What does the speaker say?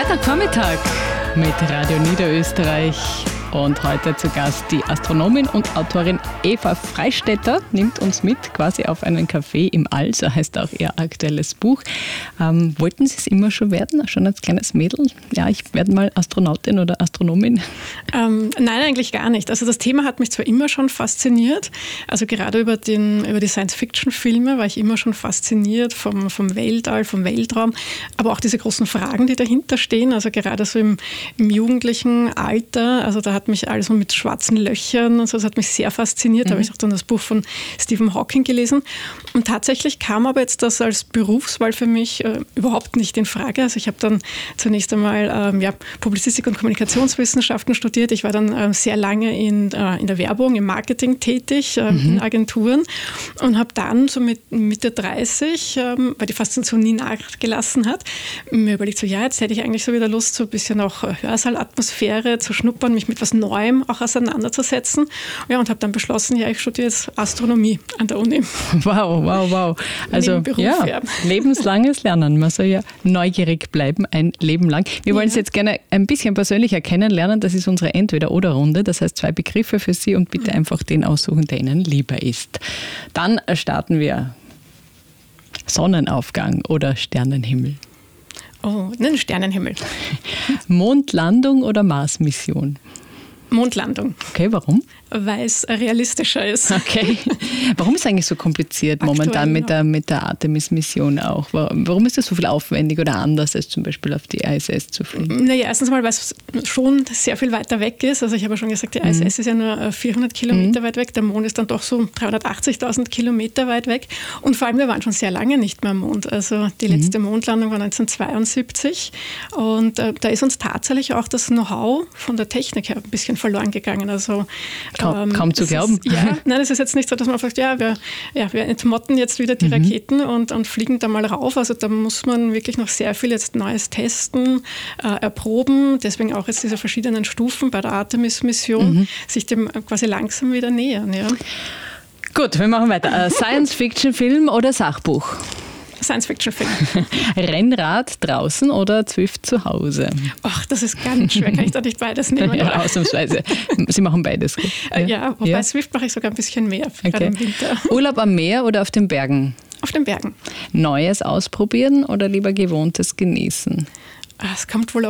Freitagvormittag mit Radio Niederösterreich. Und heute zu Gast die Astronomin und Autorin Eva Freistetter nimmt uns mit quasi auf einen Café im All, so heißt auch ihr aktuelles Buch. Wollten Sie es immer schon werden, schon als kleines Mädel? Ja, ich werde mal Astronautin oder Astronomin. Nein, eigentlich gar nicht. Also das Thema hat mich zwar immer schon fasziniert, also gerade über die Science-Fiction-Filme war ich immer schon fasziniert vom Weltall, vom Weltraum, aber auch diese großen Fragen, die dahinter stehen, also gerade so im jugendlichen Alter, also da hat mich alles so mit schwarzen Löchern und so, das hat mich sehr fasziniert. Da habe ich auch dann das Buch von Stephen Hawking gelesen. Und tatsächlich kam aber jetzt das als Berufswahl für mich überhaupt nicht in Frage. Also ich habe dann zunächst einmal Publizistik und Kommunikationswissenschaften studiert. Ich war dann sehr lange in der Werbung, im Marketing tätig, in Agenturen und habe dann so mit Mitte 30, weil die Faszination nie nachgelassen hat, mir überlegt, so ja, jetzt hätte ich eigentlich so wieder Lust, so ein bisschen auch Hörsaalatmosphäre zu schnuppern, mich mit was Neuem auch auseinanderzusetzen. Ja, und habe dann beschlossen, ja, ich studiere jetzt Astronomie an der Uni. Wow. Also lebenslanges Lernen. Man soll ja neugierig bleiben, ein Leben lang. Wir wollen es jetzt gerne ein bisschen persönlicher kennenlernen. Das ist unsere Entweder-oder-Runde. Das heißt 2 Begriffe für Sie und bitte einfach den aussuchen, der Ihnen lieber ist. Dann starten wir. Sonnenaufgang oder Sternenhimmel? Oh, einen Sternenhimmel. Mondlandung oder Mars-Mission? Mondlandung. Okay, warum? Weil es realistischer ist. Okay. Warum ist es eigentlich so kompliziert momentan mit der Artemis-Mission auch? Warum ist das so viel aufwendig oder anders, als zum Beispiel auf die ISS zu fliegen? Naja, erstens mal, weil es schon sehr viel weiter weg ist. Also ich habe ja schon gesagt, die ISS ist ja nur 400 Kilometer weit weg. Der Mond ist dann doch so 380.000 Kilometer weit weg. Und vor allem, wir waren schon sehr lange nicht mehr am Mond. Also die letzte Mondlandung war 1972. Und da ist uns tatsächlich auch das Know-how von der Technik her ein bisschen verloren gegangen. Also kaum zu glauben. Es ist jetzt nicht so, dass man sagt, wir entmotten jetzt wieder die Raketen und fliegen da mal rauf. Also da muss man wirklich noch sehr viel jetzt Neues testen, erproben. Deswegen auch jetzt diese verschiedenen Stufen bei der Artemis-Mission, sich dem quasi langsam wieder nähern. Ja. Gut, wir machen weiter. Science-Fiction-Film oder Sachbuch? Science-Fiction-Film. Rennrad draußen oder Zwift zu Hause? Ach, das ist ganz schwer. Kann ich da nicht beides nehmen? Ja, ausnahmsweise. Sie machen beides. Wobei Zwift mache ich sogar ein bisschen mehr, gerade im Winter. Urlaub am Meer oder auf den Bergen? Auf den Bergen. Neues ausprobieren oder lieber Gewohntes genießen? Es kommt wohl